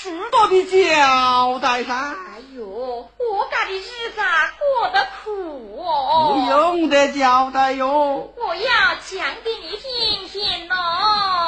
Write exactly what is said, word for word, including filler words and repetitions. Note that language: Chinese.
许多的交代噻。 哎呦，我家的日子过得苦哦， 不用得交代哟。 我要讲给你